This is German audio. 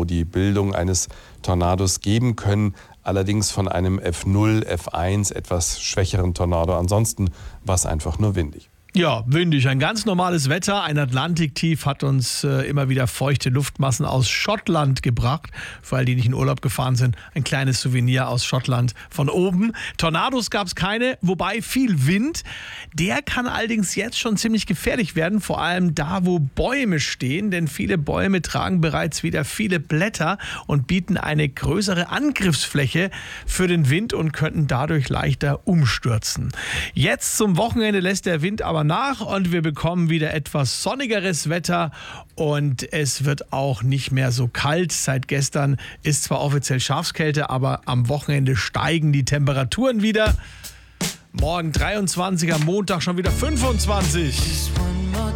die Bildung eines Tornados geben können. Allerdings von einem F0, F1 etwas schwächeren Tornado. Ansonsten war es einfach nur windig. Ja, windig. Ein ganz normales Wetter. Ein Atlantiktief hat uns immer wieder feuchte Luftmassen aus Schottland gebracht. Für all die nicht in Urlaub gefahren sind, ein kleines Souvenir aus Schottland von oben. Tornados gab es keine, wobei viel Wind. Der kann allerdings jetzt schon ziemlich gefährlich werden, vor allem da, wo Bäume stehen. Denn viele Bäume tragen bereits wieder viele Blätter und bieten eine größere Angriffsfläche für den Wind und könnten dadurch leichter umstürzen. Jetzt zum Wochenende lässt der Wind aber nach und wir bekommen wieder etwas sonnigeres Wetter und es wird auch nicht mehr so kalt. Seit gestern ist zwar offiziell Schafskälte, aber am Wochenende steigen die Temperaturen wieder. Morgen 23, am Montag schon wieder 25.